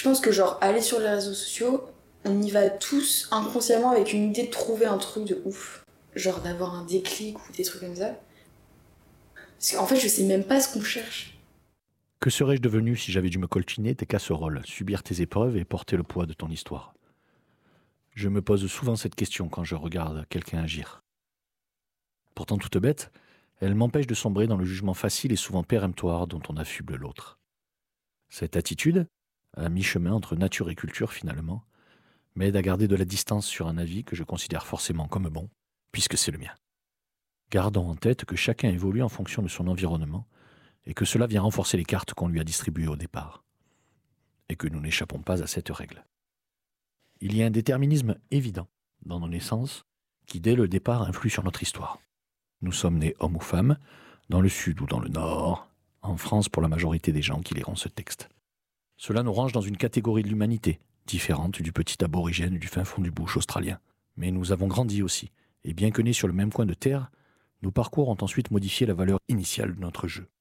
Je pense que genre aller sur les réseaux sociaux, on y va tous inconsciemment avec une idée de trouver un truc de ouf. Genre d'avoir un déclic ou des trucs comme ça. Parce qu'en fait, je sais même pas ce qu'on cherche. Que serais-je devenu si j'avais dû me coltiner tes casseroles, subir tes épreuves et porter le poids de ton histoire? Je me pose souvent cette question quand je regarde quelqu'un agir. Pourtant toute bête, elle m'empêche de sombrer dans le jugement facile et souvent péremptoire dont on affuble l'autre. Cette attitude, à mi-chemin entre nature et culture finalement, m'aide à garder de la distance sur un avis que je considère forcément comme bon, puisque c'est le mien. Gardons en tête que chacun évolue en fonction de son environnement et que cela vient renforcer les cartes qu'on lui a distribuées au départ, et que nous n'échappons pas à cette règle. Il y a un déterminisme évident dans nos naissances qui, dès le départ, influe sur notre histoire. Nous sommes nés hommes ou femmes, dans le sud ou dans le nord, en France pour la majorité des gens qui liront ce texte. Cela nous range dans une catégorie de l'humanité, différente du petit aborigène du fin fond du bush australien. Mais nous avons grandi aussi, et bien que nés sur le même coin de terre, nos parcours ont ensuite modifié la valeur initiale de notre jeu.